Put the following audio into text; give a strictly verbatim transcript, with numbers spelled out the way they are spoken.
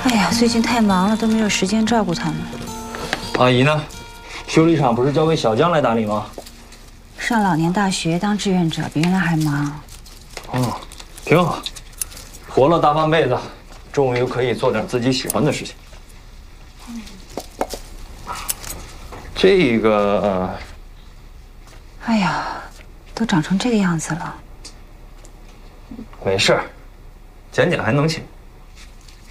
哎呀，最近太忙了，都没有时间照顾他们。 阿姨呢？修理厂不是交给小江来打理吗？ 上老年大学当志愿者，比原来还忙。 哦，挺好。活了大半辈子，终于可以做点自己喜欢的事情。这个， 哎呀，都长成这个样子了。 没事儿，剪剪还能行。